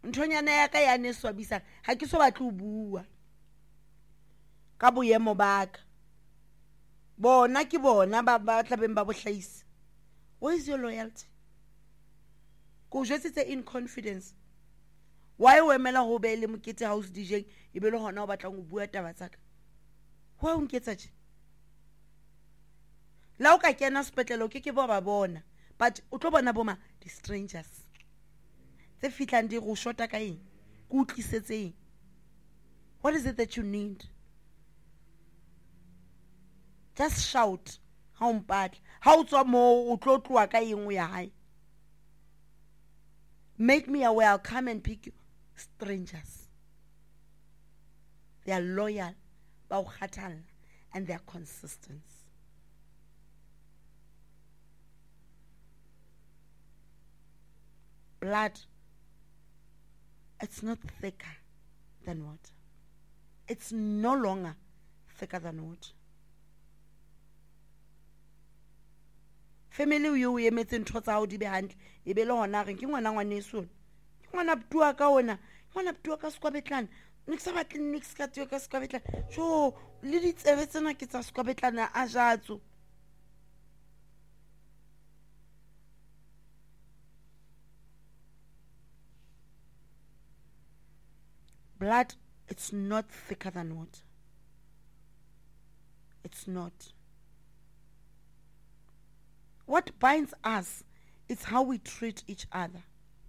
nthonyana ya ka ya ne swabisa ha ke so batle o bua ka boyemo ba ka bona ke bona ba tlabeng ba bohlaisi. Where is your loyalty? Ko jwetsitse in confidence. Why o emela ho be le mokete house DJ e be le hona o batlang o bua taba tsaka? Why o nketsa tje? La o ka kena sepetlele o ke ba bona, but o tlo bona boma the strangers tse fitlang di go shota ka eng go tlisetseng. What is it that you need? Just shout. Ha o mpatla ha o tswa mo o tlo tloa ka eng o ya hae. Make me aware, I'll come and pick you. Strangers, they are loyal, and they are consistent. Blood, it's not thicker than water. It's no longer thicker than water. Family you emetse ntho tsa ho di be hantle e be le hona re ke ngwana ngwaneso ke ngwana btua ka ona ngwana btua ka skwabetlana nix ba clinics ka tio ka skwabetlana jo le di tsebe tsena ke tsa skwabetlana a jatso. Blood, it's not thicker than water. It's not. What binds us is how we treat each other.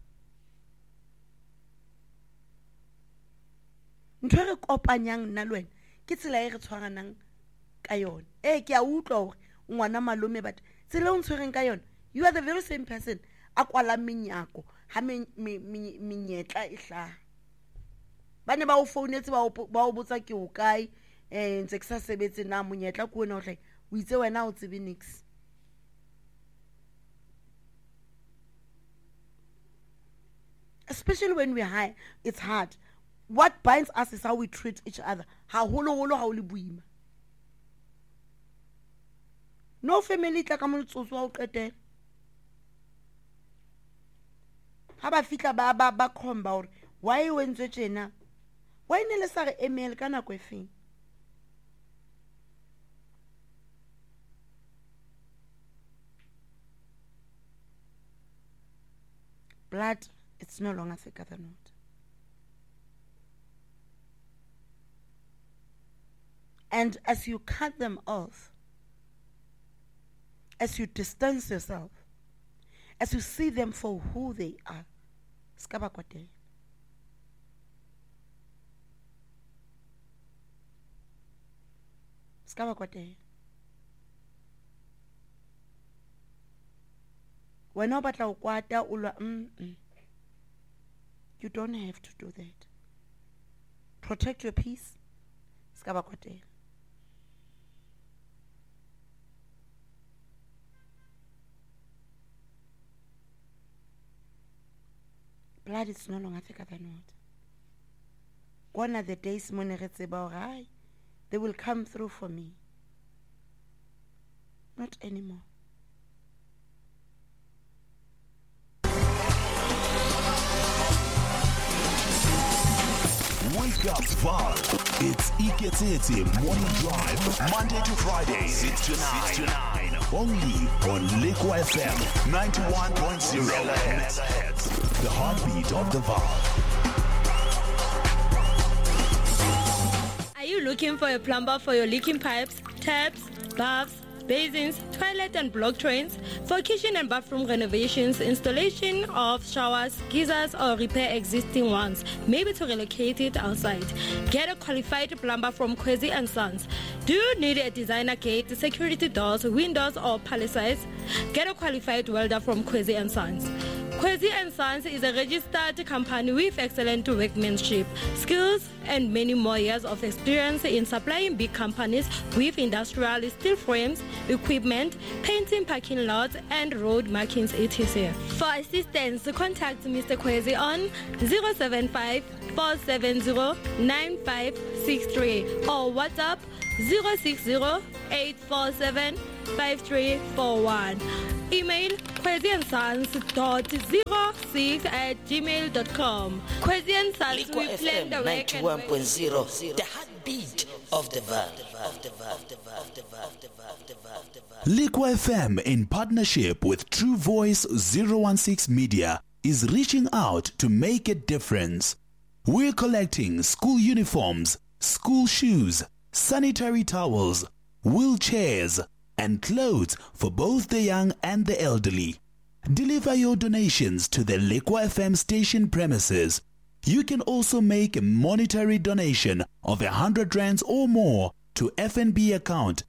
Ntho re kopanyang nna le wena ke tsela e re tshwaranang ka yona. Ke a utlwa hore ngwana malome but tsela o ntshwereng ka yona, you are the very same person a kwala menyako ha menyetla e hlaha. Bane ba o founetse ba o botsa ke o kae ntse ke sa sebetse na monyetla ko ona o hle o itse wena o tsebe nix. Especially when we're high, it's hard. What binds us is how we treat each other. How holo how le buima. No family tla ka mo tsotso wa o qetela. Ha ba fitla ba khomba hore why o ntse tjena? Why ne le sa re email ka nako e feng? Blood, it's no longer thicker than water. And as you cut them off, as you distance yourself, as you see them for who they are, skabakwate. Skabakwate. When you don't have to do that. Protect your peace. Skabakwate. Blood is no longer thicker than water. Gone are the days they will come through for me. Not anymore. Wake up, Val. It's Iketsetse Morning Drive, Monday to Friday, 6 to 9. Only on Liquid FM 91.0 MHz. The heartbeat of the Val. Are you looking for a plumber for your leaking pipes, taps, baths, basins, toilet and block drains? For kitchen and bathroom renovations, installation of showers, geysers, or repair existing ones, maybe to relocate it outside. Get a qualified plumber from Kwezi & Sons. Do you need a designer gate, security doors, windows, or palisades? Get a qualified welder from Kwezi & Sons. Kwezi & Sons is a registered company with excellent workmanship, skills, and many more years of experience in supplying big companies with industrial steel frames, equipment, painting parking lots, and road markings, etc. For assistance, contact Mr. Kwezi on 075 470 9563 or WhatsApp 060-847-5341. Email kwesiansons.06@gmail.com. Kwesi Sons, we Liquor plan FM the work and 91.0, the heartbeat of the Val. Liquor FM, in partnership with True Voice 016 Media, is reaching out to make a difference. We're collecting school uniforms, school shoes, sanitary towels, wheelchairs, and clothes for both the young and the elderly. Deliver your donations to the Liquor FM station premises. You can also make a monetary donation of 100 rands or more to FNB account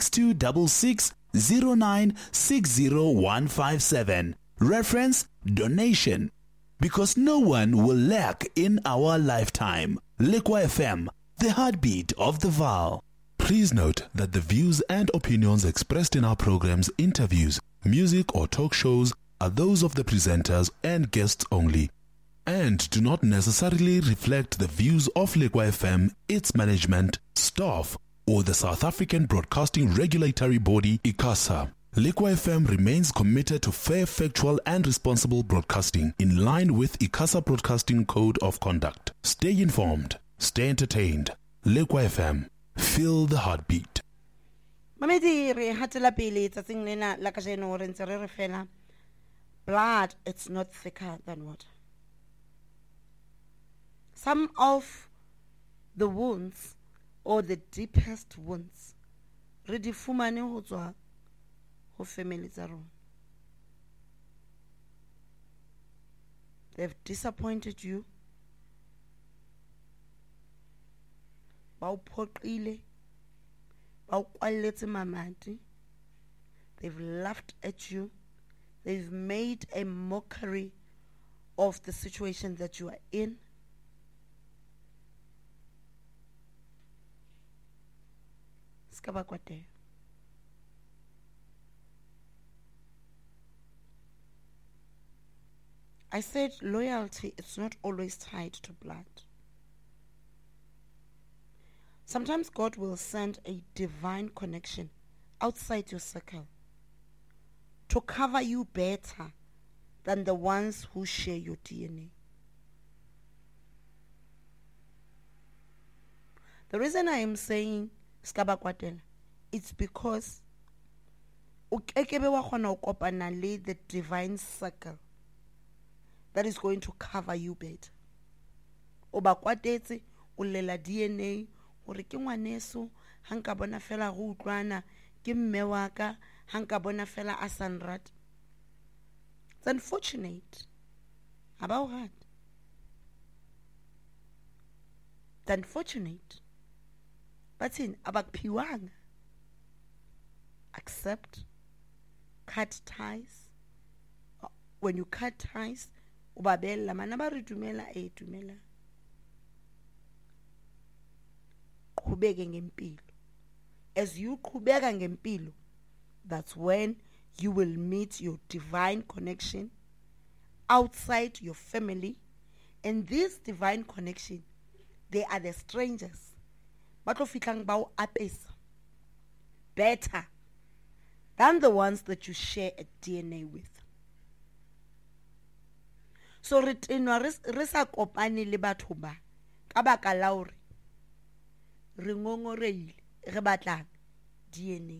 626609606157. Reference donation. Because no one will lack in our lifetime. Liquor FM, the heartbeat of the Val. Please note that the views and opinions expressed in our programs, interviews, music or talk shows are those of the presenters and guests only, and do not necessarily reflect the views of Liquor FM, its management, staff, or the South African Broadcasting Regulatory Body, ICASA. Liquor FM remains committed to fair, factual, and responsible broadcasting in line with ICASA Broadcasting Code of Conduct. Stay informed, stay entertained. Liquor FM, feel the heartbeat. Mamedi re hatela pele tsatsing lena la kajeno re ntse re fela. Blood, it's not thicker than water. Some of the wounds, or the deepest wounds, re di fumane ho tswa ho family tsa rona. They've disappointed you. Ba o phoqile, ba o kwalletse mamati. They've laughed at you. They've made a mockery of the situation that you are in. Skabakwate. I said loyalty is not always tied to blood. Sometimes God will send a divine connection outside your circle to cover you better than the ones who share your DNA. The reason I am saying Skabakwatela, it's because the divine circle that is going to cover you better. Obakwatetse ulela DNA hore ke ngwaneso hanka bona fela go utlwana ke mme wa ka hanka bona fela a sanrat. It's unfortunate. About what? It's unfortunate. But in abakpiwang, accept, cut ties. When you cut ties, ubabella manaba tumela tumela. Qhubeke ngempilo. As you qhubeka ngempilo, that's when you will meet your divine connection outside your family. And this divine connection, they are the strangers. Batlo bao apesa better than the ones that you share a DNA with. So re sa kopane le batho ba ka baka la hore re ngongoreile re batlang DNA.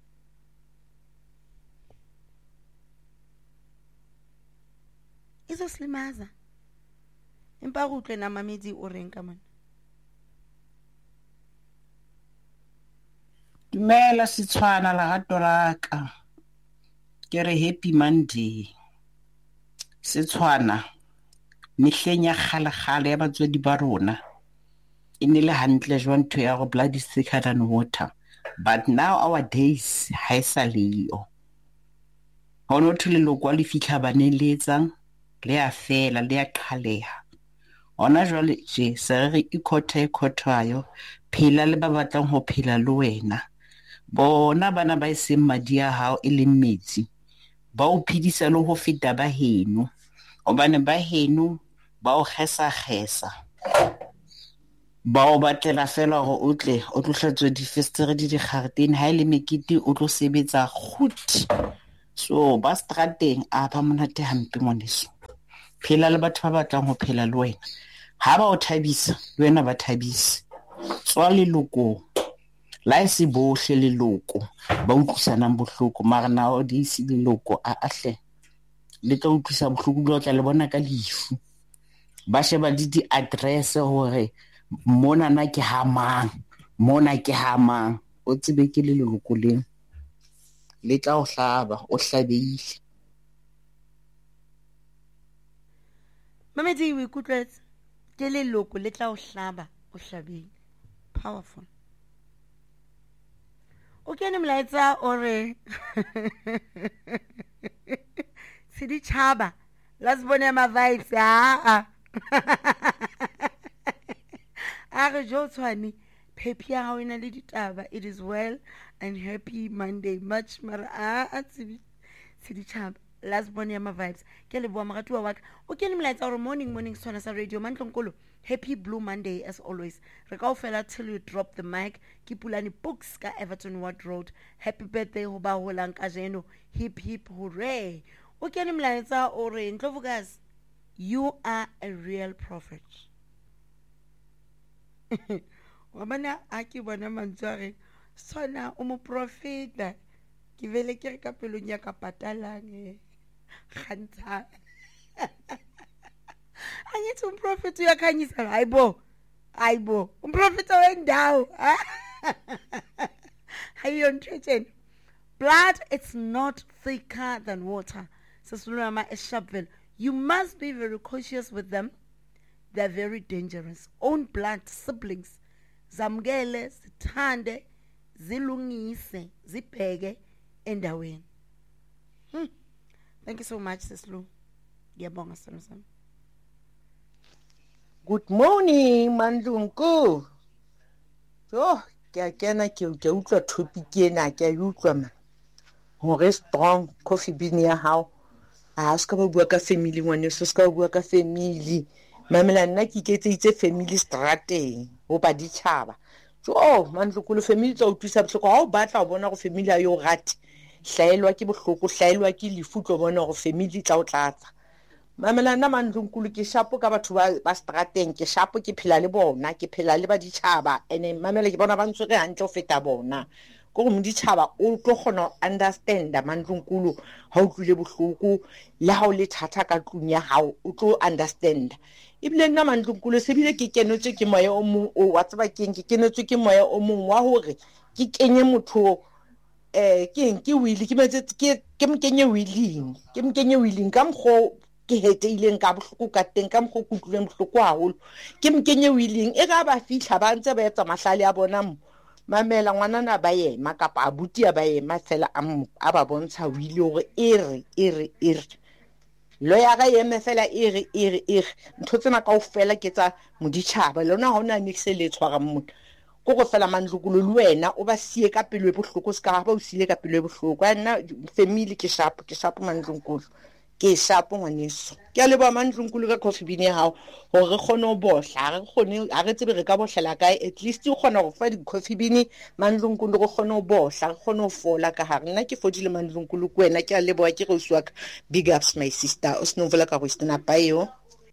Iso slimaza empa go utlwe na Mamedi o reng ka mona. Dumela Setswana la gatoraka. Ke re happy Monday. Setswana mehleng ya kgale ya batswadi ba rona e ne le hantle jwang ntho ya go blood is thicker than water, but now our days ha isa leo ho no thole lokwa le fihla baneletsang le a fela le a qhaleha ona jwale je se re ikhothayo phela le ba batlang ho phela le wena bona bana ba iseng madi a hao e le metsi ba o phidisa le ho feta ba heno obane ba heno ba o khesa ba o batlela fela go o tlo hlatswa difestere di kgareteng ha ile mekete o tlo sebetsa khuti. So ba strateng a ba monate hampe ngwaneso. Phela le batho ba batlang ho phela le wena. Ha ba o thabisa le wena ba thabisa. Tswa leloko la ise bohle leloko ba utlwisanang bohloko mara nao di ise leloko a hle le tla utlwisa bohloko lo tla le bona ka lefu ba sheba di address hore mona na ke ha mang o tsebe ke le leloko leng le tla o hlaba o hlabeile. Mamedi o ikutlwetse ke leloko le tla o hlaba o hlabile. Powerful. Okay, mlaetsa ore Sidi Chaba. Let's bone my vibes. Pepi ha wena le ditaba. It is well and happy Monday. Much mara Sidi Chaba. Let's bone my vibes. Ke le bua magatu wa ka. Okay, mlaetsa ore morning sona sa radio Mantlonkolo. Happy Blue Monday as always. Re kaofela till you drop the mic. Kipulani books ka Everton Ward Road. Happy birthday ho ba holang kajeno. Hip hip hooray. Okay, mlaetsa ore Ndlovukazi, you are a real prophet. Wabana aki bona mantsware sona o mo profeta. Ke vele ke re ka pelong ya ka patalang khantsa. Angithi umprofeti uyakhanyisa hayibo umprofeti wendawo hayo nthetheni blood it's not thicker than water sesulama eSharpeville. You must be very cautious with them. They're very dangerous. Own blood siblings zamgele sithande zilungise zibheke endaweni. Thank you so much Sislu. Ngiyabonga sana. Good morning, Mandunku. So, ke utlwa topic ena ke utlwa ma. Hore strong coffee bean ya hao. Ska ba bua ka family ngwane so ska bua ka family. Mamela nna ke iketseitse family strateng ho ba di tshaba. So, Mandunku le family tsa utlwisa bohloko ha o batla o bona go family ya yo rati. Hlaelwa ke bohloko, hlaelwa ke lefu tlo bona go family tsa o tlatsa. Mamela nna Mandlunkulu ke shapo ka batho ba strateng ke shapo ke phela le bona ke phela le ba ditšhaba ene mamela ke bona ba ntshwere hantle ho feta bona go mo ditšhaba o tlo gona understand Mandlunkulu ha o tlile bohloko le ha o le thatha ka tlung ya hao o tlo understand ibile nna Mandlunkulu se bile ke kenetswe ke moya o mong o wa tsaba ke kenetswe ke moya o mong wa hore ke kenye motho ke wili ke metse ke mo kenye willing ka mkgo ke heteileng ka bohloko ka teng ka mkgo kutluleng bohloko haholo ke mkenye willing e ga ba fihla ba ntse ba etsa mahlale a bona mamela ngwanana ba yema kapa abuti ba yema fela a ba bontsha wili hore ere lo ya ga yeme fela ere ntho tsena kaofela ke tsa moditšhaba lona ha ona nixe le tshwara motho go go fela Mandlunkulu le wena o ba sie ka pelo e bohloko ska ba o sile ka pelo e bohloko nna family ke shapo Mandlunkulu ke shapo ngwaneso ke a leba Mandlunkulu ka coffee bean ya hao hore re kgone ho bohla a re tsebe re ka bohlela kae at least o kgona go fa di coffee bean Mandlunkulu go kgone ho bohla re kgone ho fola ka hare nna ke fodile Mandlunkulu ku wena ke a leboa ke go uswa big ups my sister o sno vola ka go stena pa yo.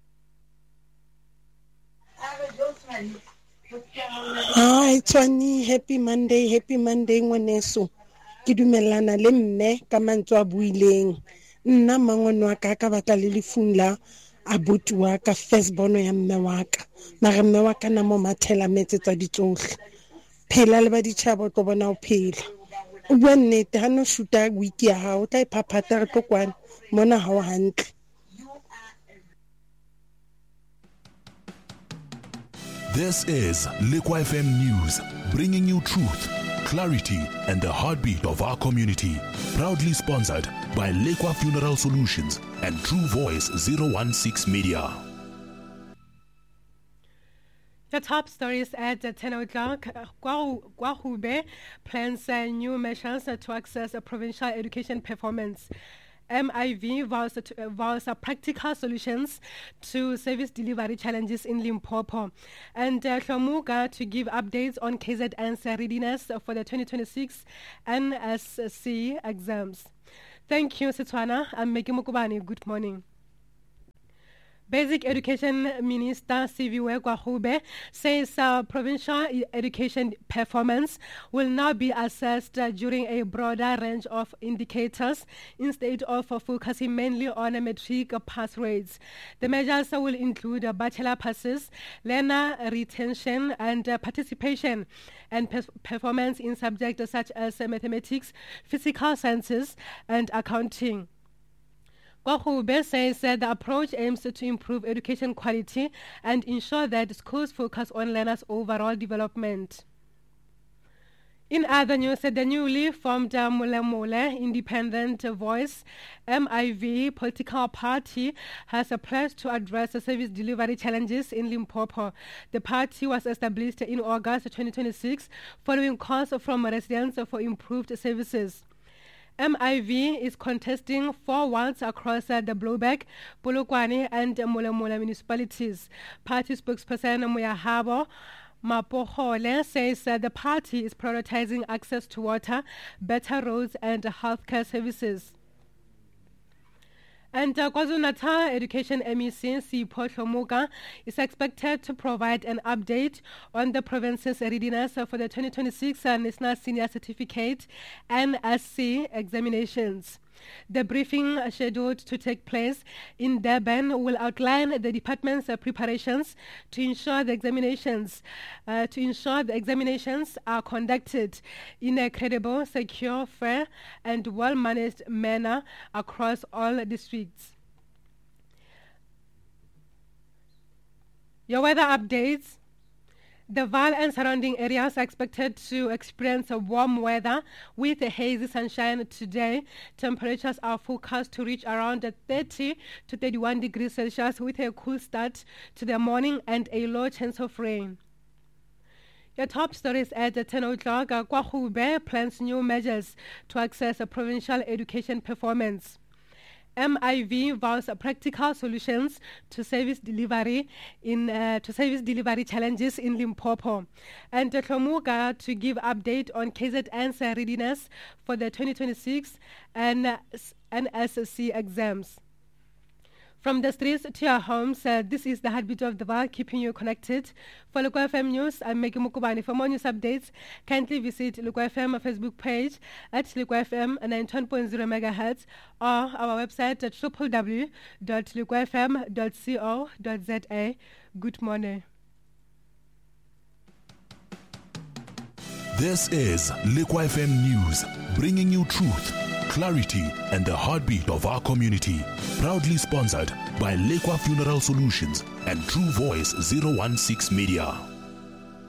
Hi Tshwani, happy Monday ngwaneso ke dumellana le mme ka mantswe a buileng nna mangwana wa ka batla le lefung la abuti wa ka first bono ya mme wa ka mara mme wa ka na mo mathela metse tsa ditsohle phela le ba ditšhaba tlo bona o phela o bua nnete ha no shoota week ya hao tla iphaphata re tlo kwana mona ha o hantle. This is Liquid FM News, bringing you truth, clarity, and the heartbeat of our community. Proudly sponsored by Liquid Funeral Solutions and True Voice 016 Media. The top stories at 10 o'clock. Guahube plans new measures to access a provincial education performance. MIV vows practical solutions to service delivery challenges in Limpopo. And Hlomuga to give updates on KZN's readiness for the 2026 NSC exams. Thank you, Setswana. I'm Meki Mokubane. Good morning. Basic Education Minister Siviwe Kwahube says provincial education performance will now be assessed during a broader range of indicators instead of focusing mainly on matric pass rates. The measures will include bachelor passes, learner retention and participation and performance in subjects such as mathematics, physical sciences and accounting. Kwahube says that the approach aims to improve education quality and ensure that schools focus on learners' overall development. In other news, the newly formed Mulemule Independent Voice MIV political party has a pledge to address the service delivery challenges in Limpopo. The party was established in August 2026 following calls from residents for improved services. MIV is contesting 4 wards across the Blowback, Polokwane and Mulemula municipalities. Party spokesperson Muyahabo Mapohole says the party is prioritizing access to water, better roads and healthcare services. And KwaZulu-Natal Education MEC Sipho Hlomuga is expected to provide an update on the province's readiness for the 2026 National Senior Certificate NSC examinations. The briefing scheduled to take place in Durban will outline the department's preparations to ensure the examinations are conducted in a credible, secure, fair, and well-managed manner across all districts. Your weather updates. The Vaal and surrounding areas are expected to experience a warm weather with a hazy sunshine today. Temperatures are forecast to reach around 30 to 31 degrees Celsius with a cool start to the morning and a low chance of rain. Your top stories at 10 o'clock. Kwahube plans new measures to access provincial education performance. MIV vows practical solutions to service delivery challenges in Limpopo. And Hlomuga to give update on KZN's readiness for the 2026 NSC exams. From the streets to your homes, this is the heartbeat of the Vaal, keeping you connected. For Lekwa FM News, I'm Meki Mokubane. For more news updates, kindly visit Lekwa FM Facebook page at Lekwa FM 91.0 MHz or our website at www.lekwafm.co.za. Good morning. This is Lekwa FM News, bringing you truth, clarity, and the heartbeat of our community. Proudly sponsored by Lekwa Funeral Solutions and True Voice 016 Media.